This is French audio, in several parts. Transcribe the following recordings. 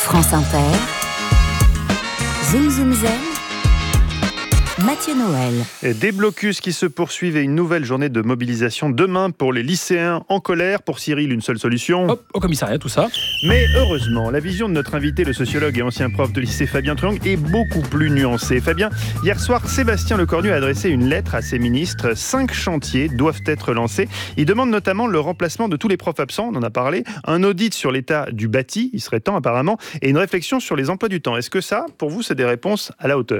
France Inter, Zoom Zoom Zen, Mathieu Noël. Des blocus qui se poursuivent et une nouvelle journée de mobilisation demain pour les lycéens en colère. Pour Cyril, une seule solution. Hop, au commissariat, tout ça. Mais heureusement, la vision de notre invité, le sociologue et ancien prof de lycée Fabien Truong, est beaucoup plus nuancée. Fabien, hier soir, Sébastien Lecornu a adressé une lettre à ses ministres. 5 chantiers doivent être lancés. Il demande notamment le remplacement de tous les profs absents, on en a parlé, un audit sur l'état du bâti, il serait temps apparemment, et une réflexion sur les emplois du temps. Est-ce que ça, pour vous, c'est des réponses à la hauteur ?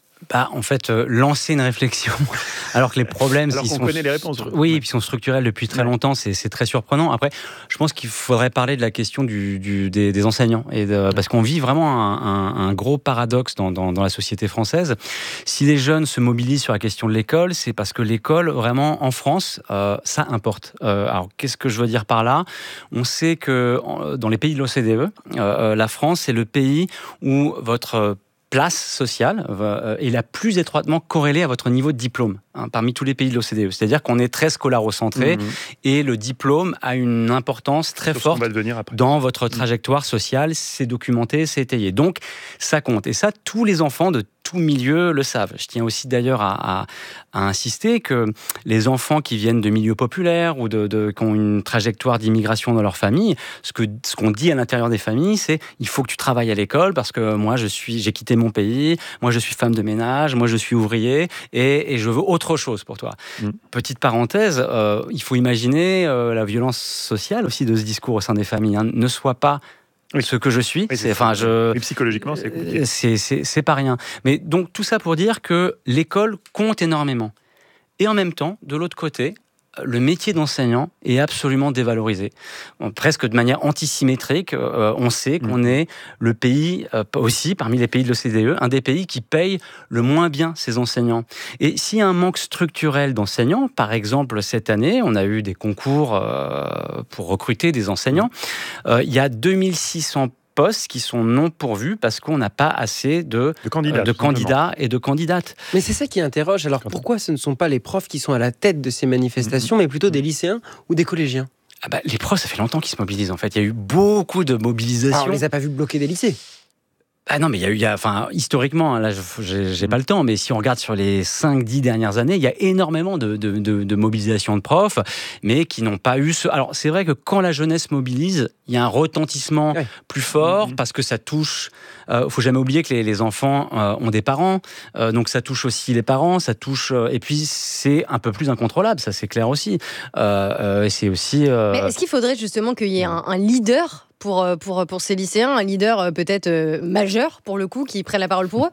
En fait, lancer une réflexion, alors que les problèmes... Alors qu'on connaît les réponses. Oui, et puis sont structurels depuis très longtemps, c'est très surprenant. Après, je pense qu'il faudrait parler de la question des enseignants, parce qu'on vit vraiment un gros paradoxe dans la société française. Si les jeunes se mobilisent sur la question de l'école, c'est parce que l'école, vraiment, en France, ça importe. Alors, qu'est-ce que je veux dire par là ? On sait que dans les pays de l'OCDE, la France, c'est le pays où votre place sociale est la plus étroitement corrélée à votre niveau de diplôme parmi tous les pays de l'OCDE. C'est-à-dire qu'on est très scolarocentré et le diplôme a une importance très forte dans votre trajectoire sociale. C'est documenté, c'est étayé. Donc, ça compte. Et ça, tous les enfants de tout milieu le savent. Je tiens aussi d'ailleurs à insister que les enfants qui viennent de milieux populaires ou qui ont une trajectoire d'immigration dans leur famille, ce qu'on dit à l'intérieur des familles, c'est il faut que tu travailles à l'école parce que moi j'ai quitté mon pays, moi je suis femme de ménage, moi je suis ouvrier et je veux autre chose pour toi. Petite parenthèse, il faut imaginer la violence sociale aussi de ce discours au sein des familles. Ne sois pas ce que je suis, et psychologiquement, c'est compliqué. C'est pas rien. Mais donc tout ça pour dire que l'école compte énormément. Et en même temps, de l'autre côté, le métier d'enseignant est absolument dévalorisé. Presque de manière antisymétrique, on sait qu'on est le pays, aussi parmi les pays de l'OCDE, un des pays qui paye le moins bien ses enseignants. Et s'il y a un manque structurel d'enseignants, par exemple cette année, on a eu des concours pour recruter des enseignants, il y a 2600 postes qui sont non pourvus parce qu'on n'a pas assez de candidats et de candidates. Mais c'est ça qui interroge. Alors pourquoi ce ne sont pas les profs qui sont à la tête de ces manifestations, mais plutôt des lycéens ou des collégiens ? Les profs, ça fait longtemps qu'ils se mobilisent en fait. Il y a eu beaucoup de mobilisations. On ne les a pas vus bloquer des lycées. Non, mais il y a historiquement, là, j'ai pas le temps, mais si on regarde sur les 5-10 dernières années, il y a énormément de mobilisation de profs, mais qui n'ont pas eu ce... Alors, c'est vrai que quand la jeunesse mobilise, il y a un retentissement plus fort, parce que ça touche... faut jamais oublier que les enfants ont des parents, donc ça touche aussi les parents, ça touche... et puis, c'est un peu plus incontrôlable, ça c'est clair aussi. Et c'est aussi... Mais est-ce qu'il faudrait justement qu'il y ait un leader pour ces lycéens, un leader peut-être majeur pour le coup, qui prenne la parole pour eux ?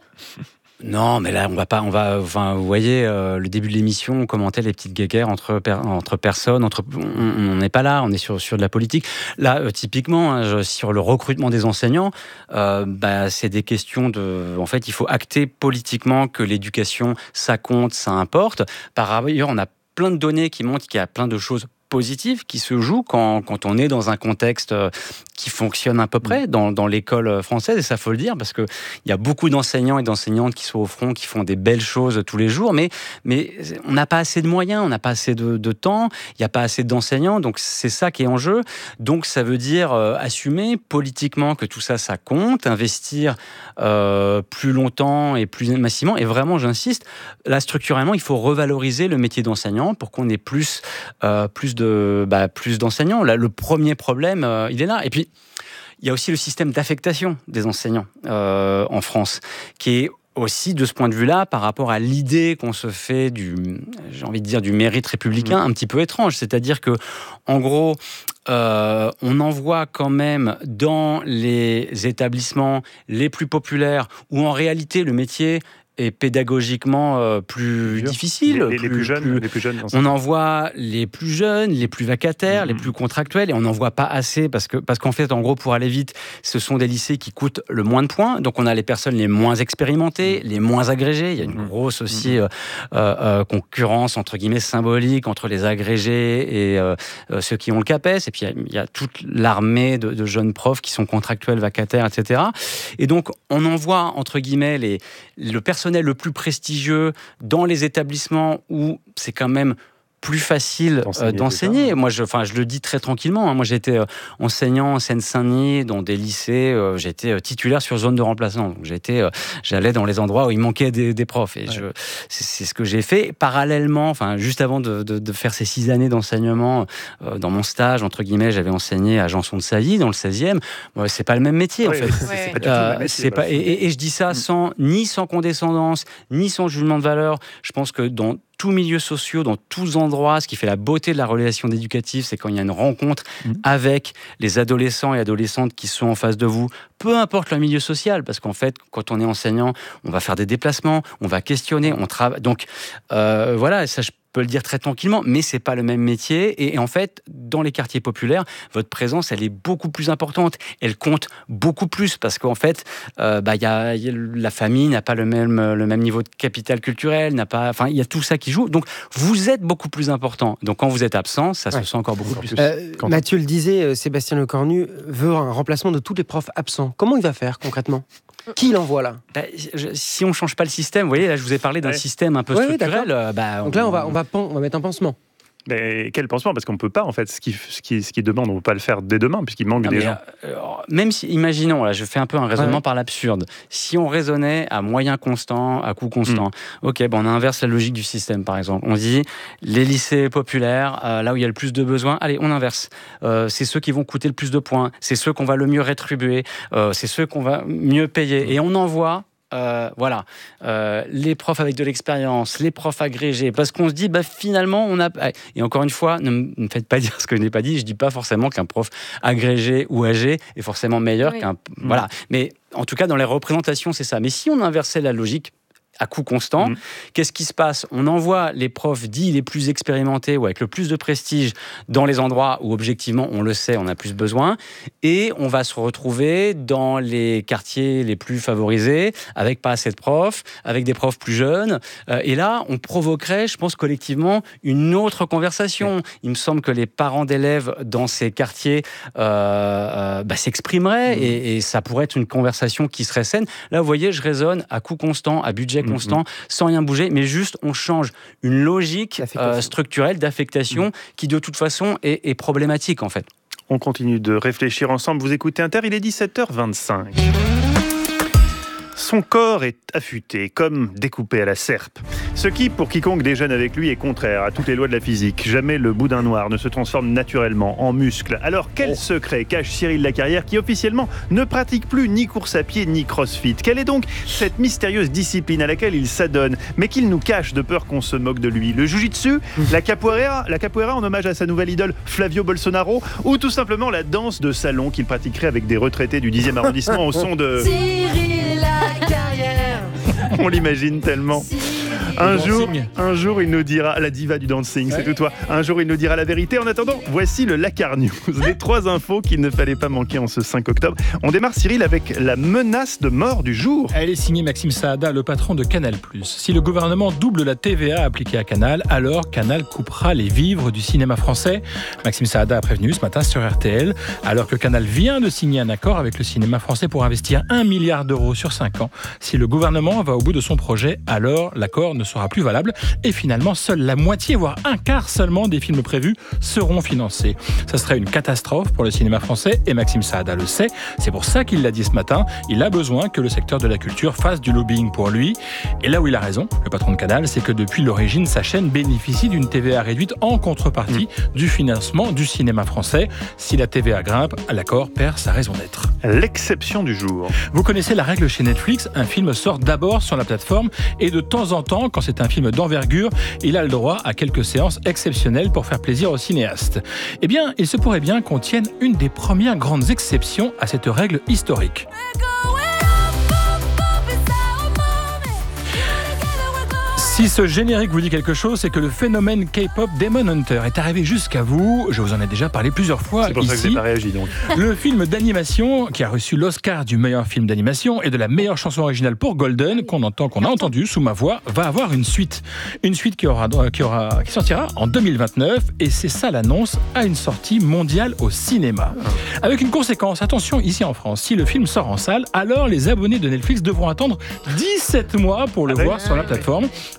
Non, mais là, vous voyez, le début de l'émission, on commentait les petites guéguerres entre personnes, on n'est pas là, on est sur de la politique. Là, typiquement, sur le recrutement des enseignants, c'est des questions en fait, il faut acter politiquement que l'éducation, ça compte, ça importe. Par ailleurs, on a plein de données qui montrent qu'il y a plein de choses positives qui se jouent quand on est dans un contexte qui fonctionne à peu près dans l'école française, et ça faut le dire, parce qu'il y a beaucoup d'enseignants et d'enseignantes qui sont au front, qui font des belles choses tous les jours, mais on n'a pas assez de moyens, on n'a pas assez de temps, il n'y a pas assez d'enseignants, donc c'est ça qui est en jeu. Donc ça veut dire assumer politiquement que tout ça, ça compte, investir plus longtemps et plus massivement, et vraiment j'insiste, là structurellement, il faut revaloriser le métier d'enseignant pour qu'on ait plus d'enseignants. Là, le premier problème, il est là. Et puis, il y a aussi le système d'affectation des enseignants en France, qui est aussi, de ce point de vue-là, par rapport à l'idée qu'on se fait du mérite républicain, un petit peu étrange. C'est-à-dire que, en gros, on envoie quand même dans les établissements les plus populaires, où en réalité le métier est pédagogiquement plus difficile. Les plus jeunes. On envoie les plus jeunes, les plus vacataires, les plus contractuels, et on n'en voit pas assez parce qu'en fait, en gros, pour aller vite, ce sont des lycées qui coûtent le moins de points. Donc, on a les personnes les moins expérimentées, les moins agrégées. Il y a une grosse aussi concurrence, entre guillemets, symbolique entre les agrégés et ceux qui ont le CAPES. Et puis, il y a toute l'armée de jeunes profs qui sont contractuels, vacataires, etc. Et donc, on envoie, entre guillemets, le personnel le plus prestigieux dans les établissements où c'est quand même plus facile d'enseigner. Moi, je le dis très tranquillement. Moi, j'étais enseignant en Seine-Saint-Denis, dans des lycées. J'étais titulaire sur zone de remplacement. Donc, j'allais dans les endroits où il manquait des profs. Et c'est ce que j'ai fait. Parallèlement, juste avant de faire ces 6 années d'enseignement, dans mon stage, entre guillemets, j'avais enseigné à Janson-de-Sailly, dans le 16e. C'est pas le même métier, en fait. C'est pas du tout le même métier. Et je dis ça sans condescendance, ni sans jugement de valeur. Je pense que dans tous milieux sociaux, dans tous endroits, ce qui fait la beauté de la relation éducative, c'est quand il y a une rencontre avec les adolescents et adolescentes qui sont en face de vous, peu importe leur milieu social, parce qu'en fait, quand on est enseignant, on va faire des déplacements, on va questionner, on travaille. Donc, voilà, ça, je peux le dire très tranquillement, mais c'est pas le même métier. Et en fait, dans les quartiers populaires, votre présence, elle est beaucoup plus importante. Elle compte beaucoup plus parce qu'en fait, la famille n'a pas le même niveau de capital culturel, il y a tout ça qui joue. Donc, vous êtes beaucoup plus important. Donc, quand vous êtes absent, ça se sent encore beaucoup plus. Mathieu le disait, Sébastien Lecornu veut un remplacement de tous les profs absents. Comment il va faire concrètement ? Qui l'envoie là ? Si on ne change pas le système, vous voyez, là je vous ai parlé d'un système un peu structurel. Donc là, on va mettre un pansement. Mais quel pansement ? Parce qu'on ne peut pas, en fait, ce qui demande, on ne peut pas le faire dès demain, puisqu'il manque des gens. Même si, imaginons, là, je fais un peu un raisonnement par l'absurde. Si on raisonnait à moyen constant, à coût constant, on inverse la logique du système, par exemple. On dit, les lycées populaires, là où il y a le plus de besoins, allez, on inverse. C'est ceux qui vont coûter le plus de points, c'est ceux qu'on va le mieux rétribuer, c'est ceux qu'on va mieux payer. Et on envoie les profs avec de l'expérience, les profs agrégés, parce qu'on se dit finalement on a. Et encore une fois, ne me faites pas dire ce que je n'ai pas dit. Je dis pas forcément qu'un prof agrégé ou âgé est forcément meilleur qu'un. Voilà. Mais en tout cas dans les représentations c'est ça. Mais si on inversait la logique à coût constant, qu'est-ce qui se passe ? On envoie les profs dits les plus expérimentés ou avec le plus de prestige dans les endroits où objectivement on le sait, on a plus besoin, et on va se retrouver dans les quartiers les plus favorisés avec pas assez de profs, avec des profs plus jeunes, et là on provoquerait, je pense collectivement, une autre conversation. Il me semble que les parents d'élèves dans ces quartiers s'exprimeraient et ça pourrait être une conversation qui serait saine. Là vous voyez, je raisonne à coût constant, à budget constant, sans rien bouger, mais juste on change une logique structurelle d'affectation qui de toute façon est problématique en fait. On continue de réfléchir ensemble, vous écoutez Inter, il est 17h25. Son corps est affûté, comme découpé à la serpe. Ce qui, pour quiconque déjeune avec lui, est contraire à toutes les lois de la physique. Jamais le boudin noir ne se transforme naturellement en muscle. Alors, quel secret cache Cyril Lacarrière qui, officiellement, ne pratique plus ni course à pied ni crossfit ? Quelle est donc cette mystérieuse discipline à laquelle il s'adonne, mais qu'il nous cache de peur qu'on se moque de lui ? Le jiu-jitsu, la capoeira en hommage à sa nouvelle idole Flavio Bolsonaro, ou tout simplement la danse de salon qu'il pratiquerait avec des retraités du 10e arrondissement au son de... Cyril Lacarrière. On l'imagine tellement. Un jour, il nous dira, la diva du dancing, c'est tout toi. Un jour, il nous dira la vérité. En attendant, voici le Lacar News. Les 3 infos qu'il ne fallait pas manquer en ce 5 octobre. On démarre, Cyril, avec la menace de mort du jour. Elle est signée Maxime Saada, le patron de Canal+. Si le gouvernement double la TVA appliquée à Canal, alors Canal coupera les vivres du cinéma français. Maxime Saada a prévenu ce matin sur RTL, alors que Canal vient de signer un accord avec le cinéma français pour investir 1 milliard d'euros sur 5 ans. Si le gouvernement va au bout de son projet, alors l'accord ne sera plus valable et finalement seule la moitié voire un quart seulement des films prévus seront financés. Ça serait une catastrophe pour le cinéma français et Maxime Saada le sait, c'est pour ça qu'il l'a dit ce matin, il a besoin que le secteur de la culture fasse du lobbying pour lui et là où il a raison, le patron de Canal, c'est que depuis l'origine sa chaîne bénéficie d'une TVA réduite en contrepartie du financement du cinéma français. Si la TVA grimpe, l'accord perd sa raison d'être. L'exception du jour. Vous connaissez la règle chez Netflix, un film sort d'abord sur la plateforme et de temps en temps, quand c'est un film d'envergure, il a le droit à quelques séances exceptionnelles pour faire plaisir aux cinéastes. Eh bien, il se pourrait bien qu'on tienne une des premières grandes exceptions à cette règle historique. Si ce générique vous dit quelque chose, c'est que le phénomène K-pop Demon Hunter est arrivé jusqu'à vous. Je vous en ai déjà parlé plusieurs fois ici. C'est pour ça que je n'ai pas réagi donc. Le film d'animation qui a reçu l'Oscar du meilleur film d'animation et de la meilleure chanson originale pour Golden, qu'on a entendu sous ma voix, va avoir une suite. Une suite qui sortira en 2029 et c'est ça l'annonce à une sortie mondiale au cinéma. Avec une conséquence, attention ici en France, si le film sort en salle, alors les abonnés de Netflix devront attendre 17 mois pour le voir sur la plateforme.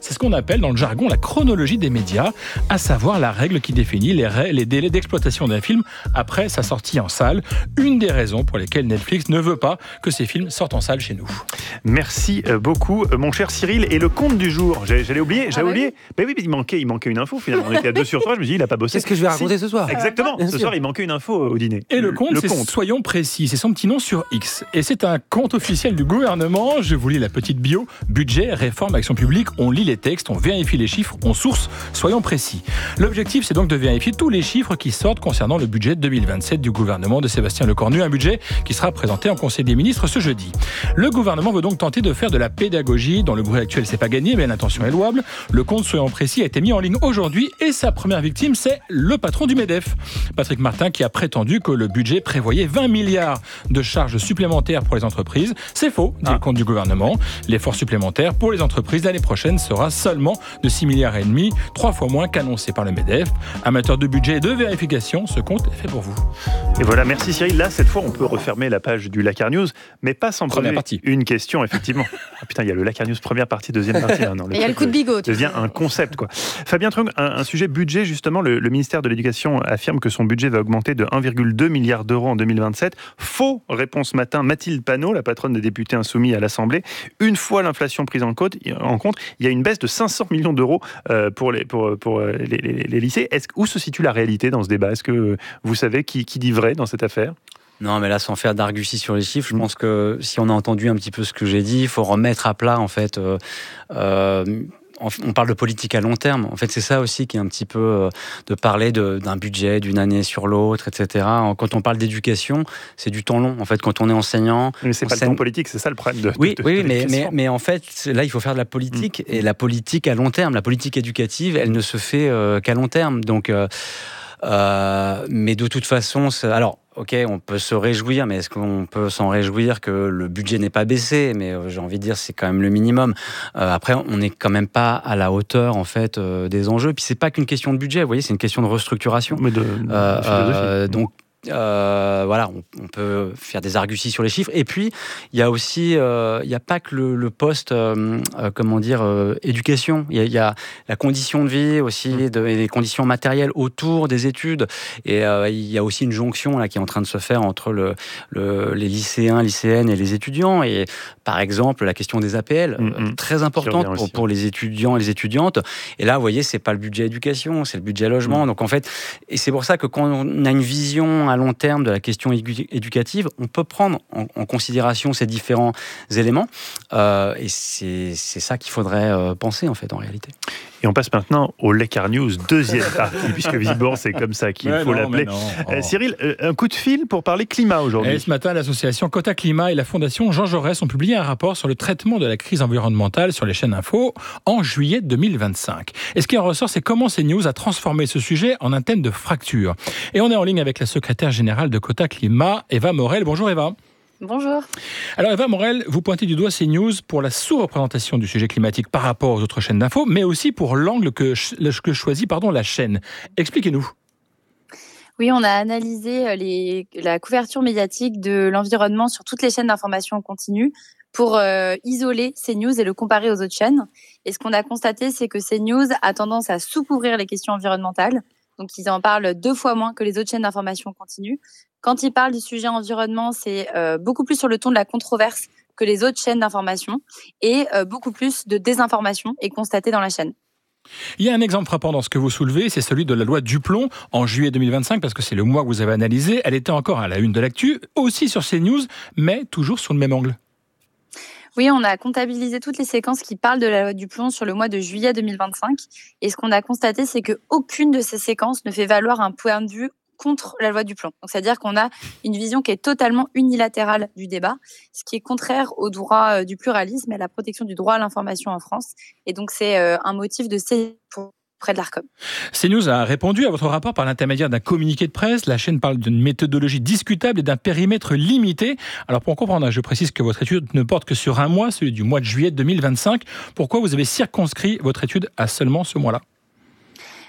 C'est ce qu'on appelle dans le jargon la chronologie des médias, à savoir la règle qui définit les délais d'exploitation d'un film après sa sortie en salle. Une des raisons pour lesquelles Netflix ne veut pas que ces films sortent en salle chez nous. Merci beaucoup, mon cher Cyril. Et le compte du jour, j'avais oublié. Oui, il manquait une info finalement. On était à 2 sur 3, je me dis, il n'a pas bossé. C'est ce que je vais raconter ce soir. Exactement, ce soir il manquait une info au dîner. Et le compte, soyons précis, c'est son petit nom sur X. Et c'est un compte officiel du gouvernement. Je vous lis la petite bio. Budget, réforme, action publique, on lit les textes, on vérifie les chiffres, on source, soyons précis. L'objectif, c'est donc de vérifier tous les chiffres qui sortent concernant le budget 2027 du gouvernement de Sébastien Lecornu, un budget qui sera présenté en Conseil des ministres ce jeudi. Le gouvernement veut donc tenter de faire de la pédagogie. Dans le bruit actuel, c'est pas gagné, mais l'intention est louable. Le compte, soyons précis, a été mis en ligne aujourd'hui et sa première victime, c'est le patron du MEDEF, Patrick Martin, qui a prétendu que le budget prévoyait 20 milliards de charges supplémentaires pour les entreprises. C'est faux, dit le compte du gouvernement. L'effort supplémentaire pour les entreprises l'année prochaine sera seulement de 6,5 milliards, 3 fois moins qu'annoncé par le MEDEF. Amateur de budget et de vérification, ce compte est fait pour vous. Et voilà, merci Cyril. Là, cette fois, on peut refermer la page du Lakar News, mais pas sans poser une question, effectivement. Ah putain, il y a le Lakar News première partie, deuxième partie. Non, il y a le coup de bigot. Devient un concept, quoi. Fabien Trung, un sujet budget, justement, le ministère de l'Éducation affirme que son budget va augmenter de 1,2 milliard d'euros en 2027. Faux, répond ce matin Mathilde Panot, la patronne des députés insoumis à l'Assemblée. Une fois l'inflation prise en compte, il y a une baisse de 500 millions d'euros pour les lycées. Où se situe la réalité dans ce débat ? Est-ce que vous savez qui dit vrai dans cette affaire ? Non, mais là, sans faire d'argutie sur les chiffres, je pense que si on a entendu un petit peu ce que j'ai dit, il faut remettre à plat, en fait. On parle de politique à long terme. En fait, c'est ça aussi qui est un petit peu de parler d'un budget d'une année sur l'autre, etc. Quand on parle d'éducation, c'est du temps long. En fait, quand on est enseignant... Mais c'est pas le temps politique, c'est ça le problème de mais en fait, là, il faut faire de la politique. Et la politique à long terme, la politique éducative, elle ne se fait qu'à long terme. Donc, mais de toute façon... Alors, ok, on peut se réjouir, mais est-ce qu'on peut s'en réjouir que le budget n'ait pas baissé ? Mais j'ai envie de dire, c'est quand même le minimum. Après, on n'est quand même pas à la hauteur, en fait, des enjeux. Puis c'est pas qu'une question de budget, vous voyez, c'est une question de restructuration. Mais donc, voilà, on peut faire des arguties sur les chiffres. Et puis, il y a aussi, il n'y a pas que le poste, éducation. Il y a la condition de vie aussi, et les conditions matérielles autour des études. Et il y a aussi une jonction là qui est en train de se faire entre les lycéens, lycéennes et les étudiants. Et par exemple, la question des APL, très importante pour les étudiants et les étudiantes. Et là, vous voyez, c'est pas le budget éducation, c'est le budget logement. Donc en fait, et c'est pour ça que quand on a une vision à long terme de la question éducative, on peut prendre en considération ces différents éléments. Et c'est ça qu'il faudrait penser, en fait, en réalité. Et on passe maintenant au Lakar News, deuxième partie, puisque visiblement c'est comme ça qu'il faut l'appeler. Cyril, un coup de fil pour parler climat aujourd'hui. Et ce matin, l'association Quota Climat et la Fondation Jean Jaurès ont publié un rapport sur le traitement de la crise environnementale sur les chaînes info en juillet 2025. Et ce qui en ressort, c'est comment CNews a transformé ce sujet en un thème de fracture. Et on est en ligne avec la secrétaire générale de Quota Climat, Eva Morel. Bonjour Eva. Bonjour. Alors Eva Morel, vous pointez du doigt CNews pour la sous-représentation du sujet climatique par rapport aux autres chaînes d'info, mais aussi pour l'angle que choisit la chaîne. Expliquez-nous. Oui, on a analysé la couverture médiatique de l'environnement sur toutes les chaînes d'information en continu pour isoler CNews et le comparer aux autres chaînes. Et ce qu'on a constaté, c'est que CNews a tendance à sous-couvrir les questions environnementales. Donc, ils en parlent 2 fois moins que les autres chaînes d'information continue. Quand ils parlent du sujet environnement, c'est beaucoup plus sur le ton de la controverse que les autres chaînes d'information et beaucoup plus de désinformation est constatée dans la chaîne. Il y a un exemple frappant dans ce que vous soulevez, c'est celui de la loi Duplon en juillet 2025, parce que c'est le mois que vous avez analysé. Elle était encore à la une de l'actu, aussi sur CNews, mais toujours sous le même angle. Oui, on a comptabilisé toutes les séquences qui parlent de la loi Duplon sur le mois de juillet 2025. Et ce qu'on a constaté, c'est qu'aucune de ces séquences ne fait valoir un point de vue contre la loi Duplon. Donc, c'est-à-dire qu'on a une vision qui est totalement unilatérale du débat, ce qui est contraire au droit du pluralisme et à la protection du droit à l'information en France. Et donc, c'est un motif de près de l'Arcom. CNews a répondu à votre rapport par l'intermédiaire d'un communiqué de presse. La chaîne parle d'une méthodologie discutable et d'un périmètre limité. Alors pour comprendre, je précise que votre étude ne porte que sur un mois, celui du mois de juillet 2025. Pourquoi vous avez circonscrit votre étude à seulement ce mois-là ?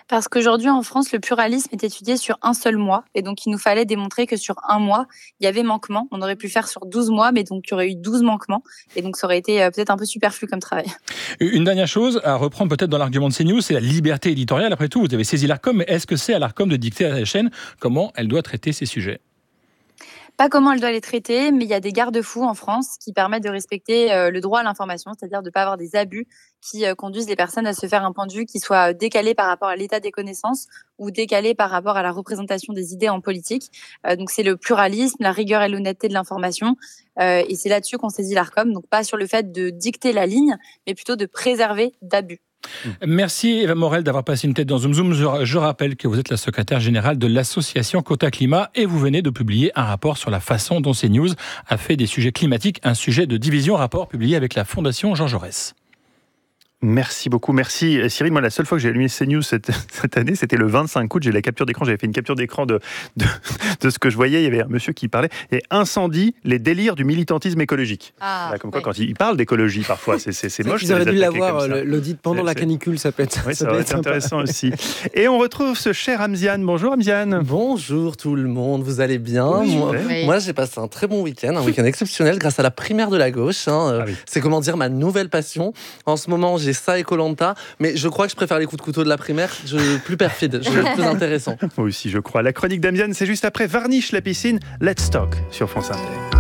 Parce qu'aujourd'hui, en France, le pluralisme est étudié sur un seul mois. Et donc, il nous fallait démontrer que sur un mois, il y avait manquement. On aurait pu faire sur 12 mois, mais donc il y aurait eu 12 manquements. Et donc, ça aurait été peut-être un peu superflu comme travail. Une dernière chose à reprendre peut-être dans l'argument de CNews, c'est la liberté éditoriale. Après tout, vous avez saisi l'Arcom, mais est-ce que c'est à l'Arcom de dicter à la chaîne comment elle doit traiter ces sujets ? Pas comment elle doit les traiter, mais il y a des garde-fous en France qui permettent de respecter le droit à l'information, c'est-à-dire de ne pas avoir des abus qui conduisent les personnes à se faire un point de vue qui soit décalé par rapport à l'état des connaissances ou décalé par rapport à la représentation des idées en politique. Donc c'est le pluralisme, la rigueur et l'honnêteté de l'information. Et c'est là-dessus qu'on saisit l'Arcom, donc pas sur le fait de dicter la ligne, mais plutôt de préserver d'abus. Merci Eva Morel d'avoir passé une tête dans Zoom Zoom. Je rappelle que vous êtes la secrétaire générale de l'association Quota Climat et vous venez de publier un rapport sur la façon dont CNews a fait des sujets climatiques un sujet de division, rapport publié avec la Fondation Jean Jaurès. Merci beaucoup, merci Cyril. Moi, la seule fois que j'ai allumé CNews cette année, c'était le 25 août. J'ai la capture d'écran, j'avais fait une capture d'écran de ce que je voyais. Il y avait un monsieur qui parlait. Et incendie, les délires du militantisme écologique. Comme quoi, quand il parle d'écologie, parfois, c'est moche. Ils auraient dû l'avoir, l'audit pendant la canicule, ça peut être, oui, ça peut être intéressant aussi. Et on retrouve ce cher Amziane. Bonjour Amziane. Bonjour tout le monde, vous allez bien? Moi, j'ai passé un très bon week-end, un week-end exceptionnel grâce à la primaire de la gauche. C'est comment dire ma nouvelle passion. En ce moment, j'ai ça et Koh-Lanta, mais je crois que je préfère les coups de couteau de la primaire, plus perfide, plus intéressant. Moi aussi, je crois. La chronique d'Amziane, c'est juste après Varnish la piscine. Let's Talk sur France Inter.